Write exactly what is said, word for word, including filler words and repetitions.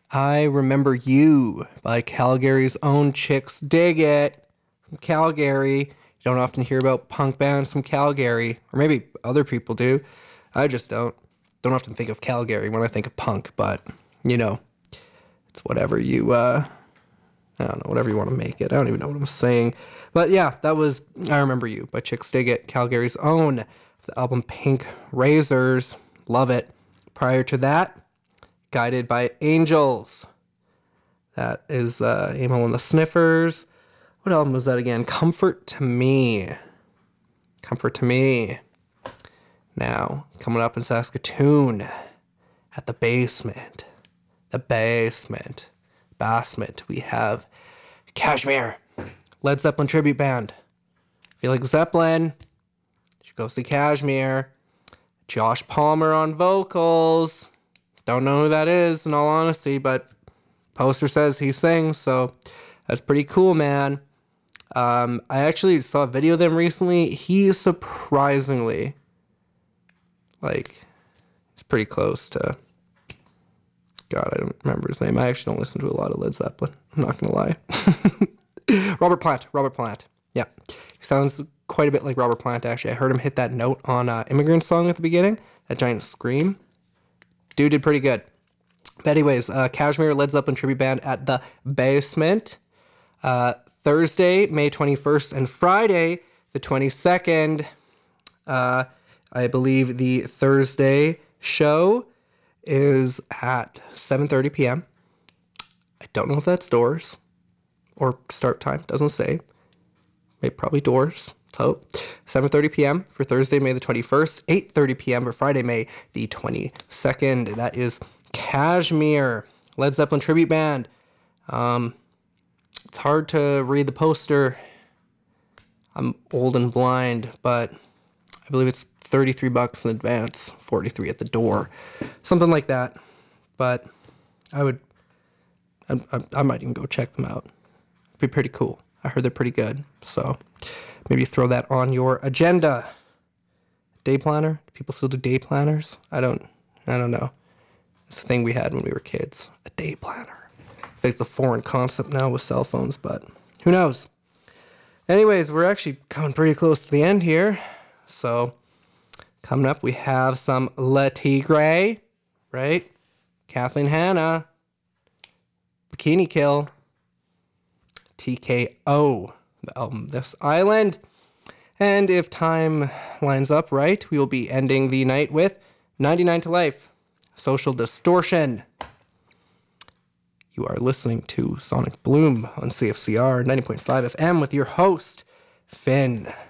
I Remember You by Calgary's own Chicks Dig It from Calgary. You don't often hear about punk bands from Calgary, or maybe other people do. I just don't. Don't often think of Calgary when I think of punk, but, you know, it's whatever you, uh, I don't know, whatever you want to make it. I don't even know what I'm saying. But yeah, that was I Remember You by Chicks Dig It, Calgary's own. The album Pink Razors. Love it. Prior to that, Guided by Angels. That is uh, Amyl and the Sniffers. What album was that again? Comfort to Me. Comfort to Me. Now, coming up in Saskatoon, at the basement. The basement. Basement. We have Kashmir. Led Zeppelin tribute band. If you like Zeppelin, you should go see Kashmir. Josh Palmer on vocals. Don't know who that is, in all honesty, but poster says he sings, so that's pretty cool, man. Um, I actually saw a video of them recently. He surprisingly, like, he's pretty close to, God, I don't remember his name. I actually don't listen to a lot of Led Zeppelin. I'm not going to lie. Robert Plant. Robert Plant. Yeah. He sounds quite a bit like Robert Plant, actually. I heard him hit that note on uh, Immigrant Song at the beginning. That giant scream. Dude did pretty good. But anyways, uh, Kashmir, Led Zeppelin tribute band at the basement. Uh, Thursday, May twenty-first, and Friday, the twenty-second. Uh, I believe the Thursday show is at seven thirty p.m. I don't know if that's doors or start time. Doesn't say. Maybe probably doors. So seven thirty p.m. for Thursday, May the twenty-first. eight thirty p.m. for Friday, May the twenty-second. That is Kashmir, Led Zeppelin tribute band. Um, it's hard to read the poster. I'm old and blind, but I believe it's thirty-three bucks in advance, forty-three at the door, something like that. But I would, I, I, I might even go check them out. It'd be pretty cool. I heard they're pretty good, so maybe throw that on your agenda. Day planner? Do people still do day planners? I don't, I don't know. It's the thing we had when we were kids, a day planner. I think it's a foreign concept now with cell phones, but who knows? Anyways, we're actually coming pretty close to the end here. So coming up, we have some Le Tigre, right? Kathleen Hanna, Bikini Kill, T K O, the album This Island. And if time lines up right, we will be ending the night with ninety-nine to Life, Social Distortion. You are listening to Sonic Bloom on C F C R ninety point five F M with your host, Finn.